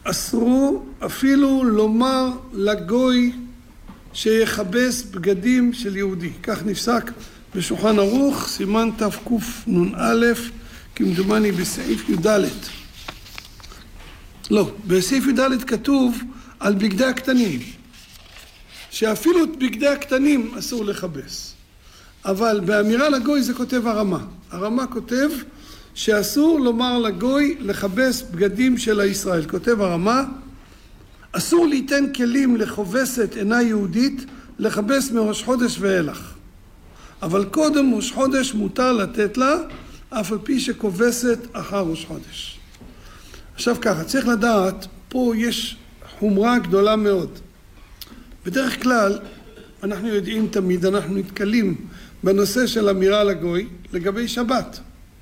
אסרו אפילו לומר לגוי שיחבס בגדים של יהודי. כך נפסק בשולחן ערוך, סימן תקנ"א, כמדומני בסעיף י"ד. לא, בסעיף י"ד כתוב על בגדי הקטנים, שאפילו את בגדי הקטנים אסור לחבס. אבל באמירה לגוי זה כותב הרמה. הרמה כותב שאסור לומר לגוי לחבס בגדים של הישראל. כותב הרמה, אסור ליתן כלים לחובסת אינה יהודית לחבס מראש חודש ואילך. אבל קודם ראש חודש מותר לתת לה, אף על פי שכובסת אחר ראש חודש. עכשיו ככה, צריך לדעת, פה יש חומרה גדולה מאוד. בדרך כלל, אנחנו יודעים תמיד, אנחנו נתקלים בנושא של אמירה לגוי לגבי שבת.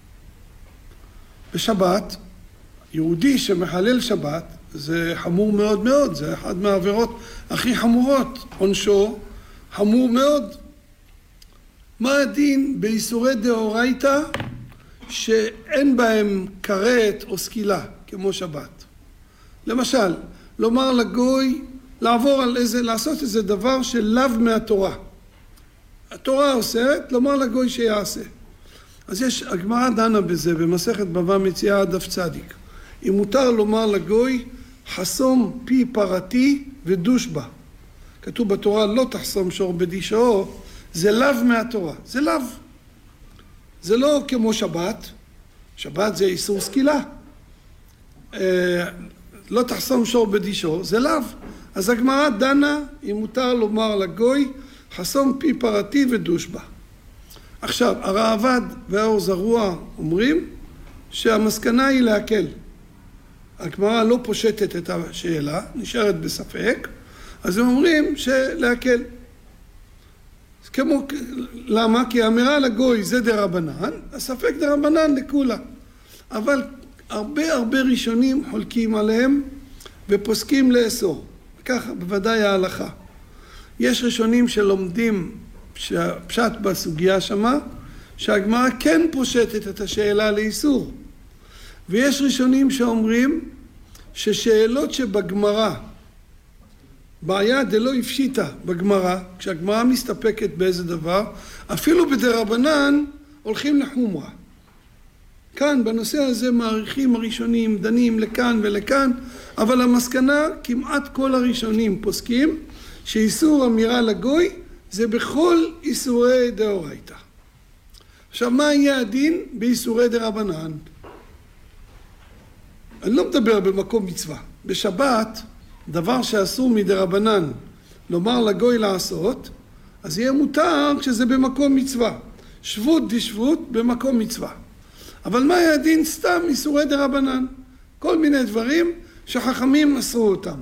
בשבת, יהודי שמחלל שבת, זה חמור מאוד מאוד, זה אחד מהעבירות הכי חמורות, עונשו חמור מאוד. מה הדין באיסורי דאורייתא שאין בהם כרת או סקילה, כמו שבת? למשל, לומר לגוי, לעשות איזה דבר שלאו מהתורה. התורה אוסרת, לומר לגוי שיעשה. אז הגמרא דנה בזה במסכת בבא מציעא דף צדיק. אם מותר לומר לגוי, חסום פי פרתי ודוש בה. כתוב בתורה, לא תחסום שור בדישו, זה לאו מהתורה. זה לאו. זה לא כמו שבת. שבת זה איסור סקילה. לא תחסום שור בדישו, זה לאו. אז הגמרא דנה אם מותר לומר לגוי, חסום פי פרתי ודוש בה. עכשיו, הראב"ד והאור זרוע אומרים שהמסקנה היא להקל. הגמרא לא פושטת את השאלה, נשארת בספק, אז הם אומרים שלהקל. למה? כי האמירה לגוי זה דרבנן, הספק דרבנן לכולה. אבל הרבה ראשונים חולקים עליהם ופוסקים לאסור. ככה בוודאי ההלכה. יש ראשונים שלומדים שהפשט בסוגיה שמה, שהגמרא כן פושטת את השאלה לאיסור. ויש ראשונים שאומרים ששאלות שבגמרא, בעיה דלא הפשיטה בגמרא, כשהגמרא מסתפקת באיזה דבר, אפילו בדרבנן הולכים לחומרה. כאן בנושא הזה מעריכים הראשונים, דנים לכאן ולכאן, אבל המסקנה כמעט כל הראשונים פוסקים שאיסור אמירה לגוי זה בכל איסורי דאורייתא. עכשיו, מה יהיה הדין באיסורי דרבנן? אני לא מדבר במקום מצווה. בשבת, דבר שאסור מדרבנן לומר לגוי לעשות, אז יהיה מותר כשזה במקום מצווה. שבות דשבות במקום מצווה. אבל מה יהיה הדין? סתם איסורי דרבנן. כל מיני דברים שחכמים אסרו אותם.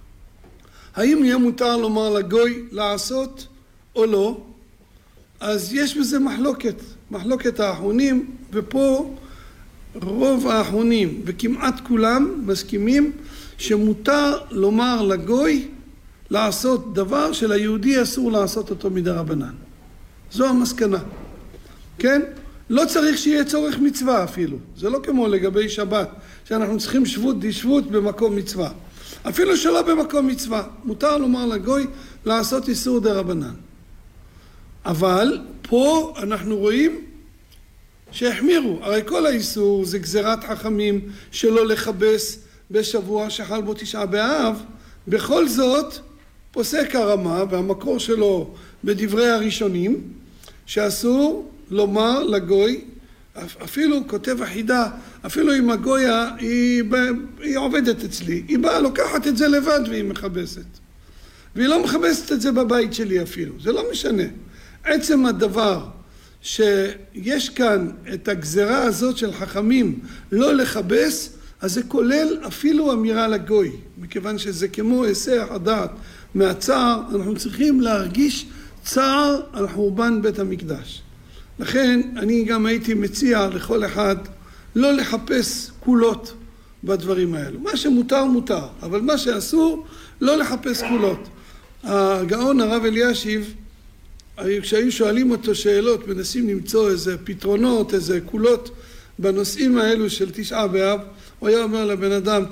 האם יהיה מותר לומר לגוי לעשות או לא? אז יש בזה מחלוקת האחרונים, ופה רוב האחרונים וכמעט כולם מסכימים שמותר לומר לגוי לעשות דבר שליהודי אסור לעשות אותו מדרבנן. זו המסקנה. כן? לא צריך שיהיה צורך מצווה אפילו. זה לא כמו לגבי שבת, שאנחנו צריכים שבות דשבות במקום מצווה. אפילו שלא במקום מצווה, מותר לומר לגוי לעשות איסור דרבנן. אבל פה אנחנו רואים שהחמירו. הרי כל האיסור זה גזירת חכמים שלא לחבס בשבוע שחל בו תשעה באב. בכל זאת פוסק הרמה, והמקור שלו בדברי הראשונים, שאסור לומר לגוי, אפילו כותב החידה, אפילו אם הגויה היא עובדת אצלי, היא באה לוקחת את זה לבד והיא מחבסת. והיא לא מחבסת את זה בבית שלי אפילו, זה לא משנה. עצם הדבר שיש כאן את הגזרה הזאת של חכמים לא לחבס, אז זה כולל אפילו אמירה לגוי. מכיוון שזה כמו היסח הדעת מהצער, אנחנו צריכים להרגיש צער על חורבן בית המקדש. לכן אני גם הייתי מציע לכל אחד לא לחפש קולות בדברים האלו. מה שמותר מותר, אבל מה שאסור לא לחפש קולות. הגאון הרב אלישיב, כשהיו שואלים אותו שאלות, מנסים למצוא איזה פתרונות, איזה קולות בנושאים האלו של תשעה באב, הוא היה אומר לבן אדם,